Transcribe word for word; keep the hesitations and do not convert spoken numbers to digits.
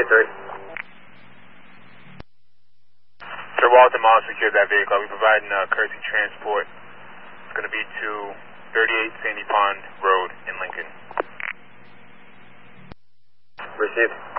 twenty-three. Sir Walter Miles secured that vehicle. We're providing uh, courtesy transport. It's going to be to thirty-eight Sandy Pond Road in Lincoln. Received.